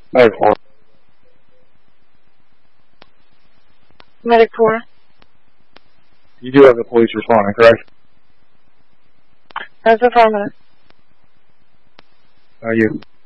Medic 4. Medic 4. You do have the police responding, correct? That's affirmative. You.